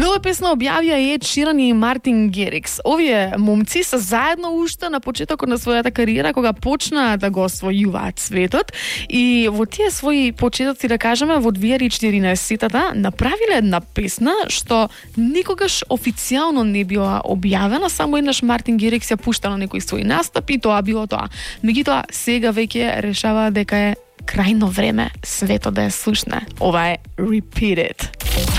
Нова песна објавија Ед Ширан и Мартин Герикс. Овие момци се заедно уште на почетокот на својата кариера, кога почнаа да го освојуваат светот, и во тие своји почетоци, да кажеме, во 2014-тата направиле една песна што никогаш официјално не била објавена, само еднаш Мартин Герикс ја пушта на некои своји настапи, тоа било тоа. Меѓутоа, сега веќе решава дека е крајно време светот да ја слушне. Ова е Repeat It.